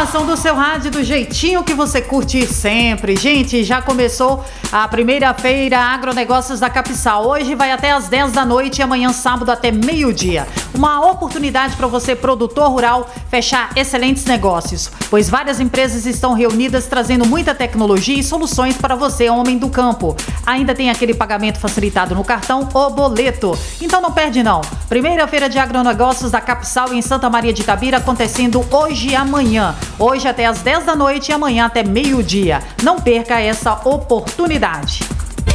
programação do seu rádio do jeitinho que você curte sempre. Gente, já começou a primeira feira Agronegócios da Capsal. Hoje vai até às 10 da noite e amanhã sábado até meio-dia. Uma oportunidade para você, produtor rural, fechar excelentes negócios, pois várias empresas estão reunidas trazendo muita tecnologia e soluções para você, homem do campo. Ainda tem aquele pagamento facilitado no cartão ou boleto. Então não perde não. Primeira feira de Agronegócios da Capsal em Santa Maria de Itabira acontecendo hoje e amanhã. Hoje até às 10 da noite e amanhã até meio-dia. Não perca essa oportunidade.